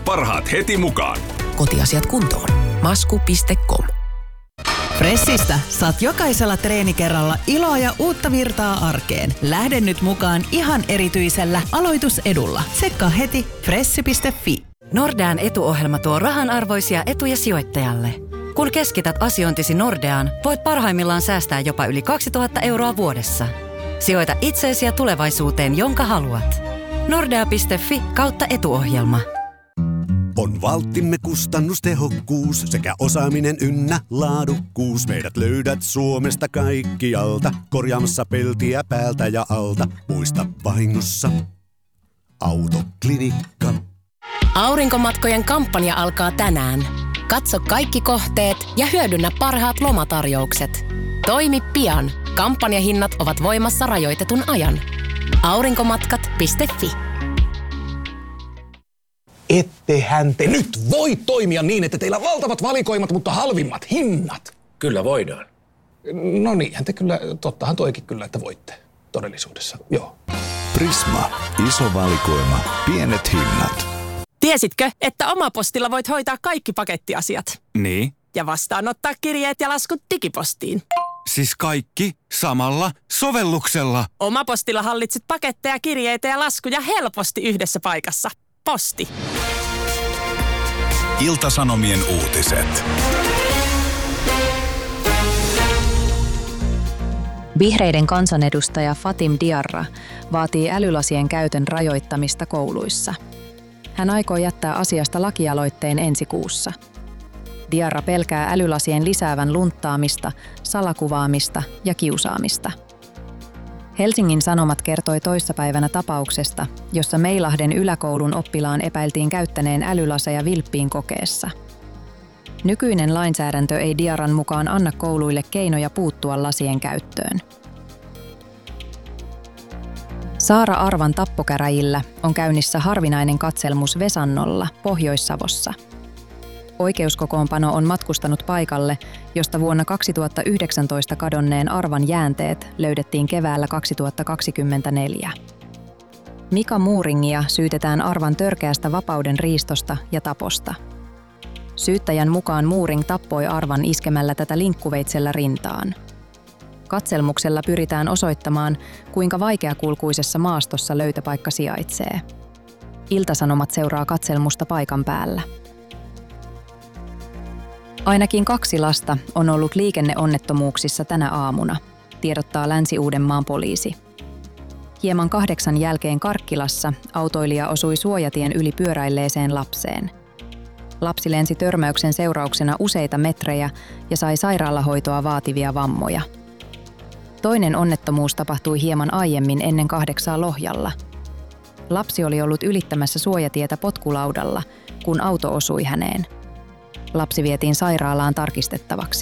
parhaat heti mukaan. Kotiasiat kuntoon. Masku.com. Fressistä saat jokaisella treenikerralla iloa ja uutta virtaa arkeen. Lähde nyt mukaan ihan erityisellä aloitusedulla. Tsekkaa heti fressi.fi. Nordean etuohjelma tuo rahanarvoisia etuja sijoittajalle. Kun keskität asiointisi Nordeaan, voit parhaimmillaan säästää jopa yli 2000 € vuodessa. Sijoita itseesi ja tulevaisuuteen, jonka haluat. Nordea.fi/etuohjelma. On valttimme kustannustehokkuus sekä osaaminen ynnä laadukkuus. Meidät löydät Suomesta kaikkialta, korjaamassa peltiä päältä ja alta. Muista vahingossa, Autoklinikka. Aurinkomatkojen kampanja alkaa tänään. Katso kaikki kohteet ja hyödynnä parhaat lomatarjoukset. Toimi pian. Kampanjahinnat ovat voimassa rajoitetun ajan. Aurinkomatkat.fi. Ettehän te nyt voi toimia niin, että teillä on valtavat valikoimat, mutta halvimmat hinnat. Kyllä voidaan. No niinhän te kyllä, tottahan toikin kyllä, että voitte todellisuudessa, joo. Prisma. Iso valikoima. Pienet hinnat. Tiesitkö, että Omapostilla voit hoitaa kaikki pakettiasiat? Niin. Ja vastaanottaa kirjeet ja laskut digipostiin. Siis kaikki samalla sovelluksella. Omapostilla hallitset paketteja, kirjeitä ja laskuja helposti yhdessä paikassa. Posti. Ilta-Sanomien uutiset. Vihreiden kansanedustaja Fatim Diarra vaatii älylasien käytön rajoittamista kouluissa. Hän aikoo jättää asiasta lakialoitteen ensi kuussa. Diarra pelkää älylasien lisäävän lunttaamista, salakuvaamista ja kiusaamista. Helsingin Sanomat kertoi toissapäivänä tapauksesta, jossa Meilahden yläkoulun oppilaan epäiltiin käyttäneen älylaseja vilppiin kokeessa. Nykyinen lainsäädäntö ei Diarran mukaan anna kouluille keinoja puuttua lasien käyttöön. Saara Arvan tappokäräjillä on käynnissä harvinainen katselmus Vesannolla, Pohjois-Savossa. Oikeuskokoonpano on matkustanut paikalle, josta vuonna 2019 kadonneen Arvan jäänteet löydettiin keväällä 2024. Mika Muuringia syytetään Arvan törkeästä vapauden riistosta ja taposta. Syyttäjän mukaan Muuring tappoi Arvan iskemällä tätä linkkuveitsellä rintaan. Katselmuksella pyritään osoittamaan, kuinka vaikeakulkuisessa maastossa löytöpaikka sijaitsee. Ilta-Sanomat seuraa katselmusta paikan päällä. Ainakin 2 lasta on ollut liikenneonnettomuuksissa tänä aamuna, tiedottaa Länsi-Uudenmaan poliisi. Hieman 8 jälkeen Karkkilassa autoilija osui suojatien yli pyöräilleeseen lapseen. Lapsi lensi törmäyksen seurauksena useita metrejä ja sai sairaalahoitoa vaativia vammoja. Toinen onnettomuus tapahtui hieman aiemmin ennen 8 Lohjalla. Lapsi oli ollut ylittämässä suojatietä potkulaudalla, kun auto osui häneen. Lapsi vietiin sairaalaan tarkistettavaksi.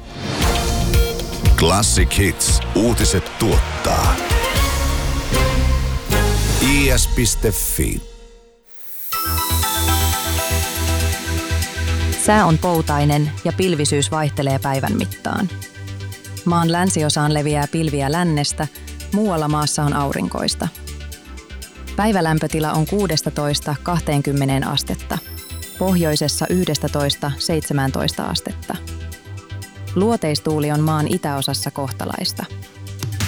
Classic Hits. Uutiset tuottaa. is.fi. Sää on poutainen ja pilvisyys vaihtelee päivän mittaan. Maan länsiosaan leviää pilviä lännestä, muualla maassa on aurinkoista. Päivälämpötila on 16–20 astetta. Pohjoisessa 11–17 astetta. Luoteistuuli on maan itäosassa kohtalaista.